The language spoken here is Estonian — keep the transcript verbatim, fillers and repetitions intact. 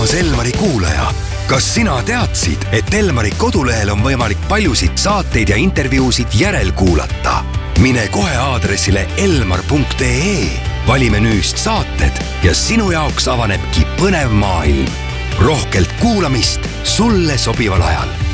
taas Elmari kuulaja. Kas sina teadsid, et Elmari kodulehel on võimalik paljusid saateid ja intervjuusid järelkuulata? Mine kohe aadressile elmar punkt ee, vali menüüst saated ja sinu jaoks avanebki põnev maailm. Rohkelt kuulamist sulle sobival ajal.